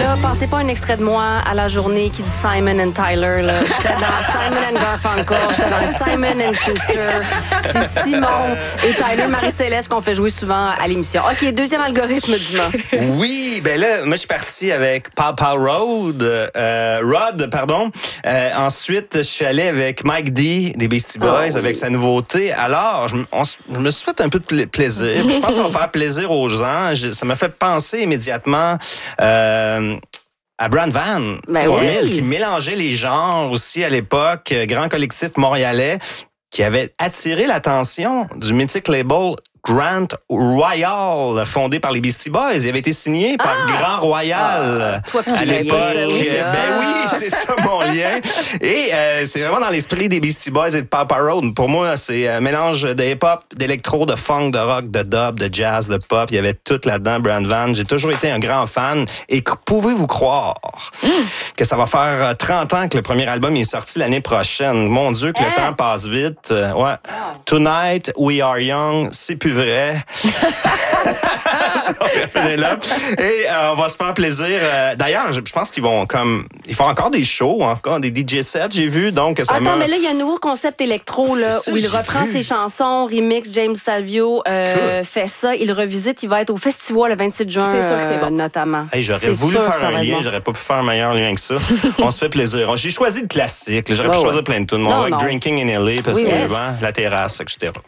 là, pensez pas un extrait de moi à la journée qui dit Simon and Tyler. Là. J'étais dans Simon and Garfunkel, j'étais dans Simon and Schuster. C'est Simon et Tyler Marie-Céleste qu'on fait jouer souvent à l'émission. OK, deuxième algorithme du mois. Oui, ben là, moi, je suis parti avec Papa Rod. Ensuite, je suis allé avec Mike D des Beastie Boys avec sa nouveauté. Alors, je me suis fait un peu de plaisir. Je pense que ça va faire plaisir aux gens. Ça m'a fait penser immédiatement à Brand Van 3000, qui mélangeait les genres aussi à l'époque. Grand collectif montréalais qui avait attiré l'attention du mythique label Grand Royal, fondé par les Beastie Boys. Il avait été signé par Grand Royal à l'époque. C'est ça mon lien. Et c'est vraiment dans l'esprit des Beastie Boys et de Papa Road. Pour moi, c'est un mélange de hip-hop, d'électro, de funk, de rock, de dub, de jazz, de pop. Il y avait tout là-dedans, Brand Van. J'ai toujours été un grand fan. Et pouvez-vous croire que ça va faire 30 ans que le premier album est sorti l'année prochaine? Mon Dieu, que le temps passe vite. Ouais. Tonight, We Are Young, c'est plus vrai. Et on va se faire plaisir. D'ailleurs, je pense qu'ils vont ils font encore des shows, encore des DJ sets, j'ai vu. Donc, mais là, il y a un nouveau concept électro là, où il reprend ses chansons, remix, James Salvio fait ça, il revisite, il va être au festival le 27 juin. C'est sûr que c'est bon. Notamment. Hey, j'aurais voulu faire un lien, j'aurais pas pu faire un meilleur lien que ça. On se fait plaisir. J'ai choisi le classique, j'aurais pu choisir plein de tunes. Mon Drinking in LA, parce que la terrasse, etc.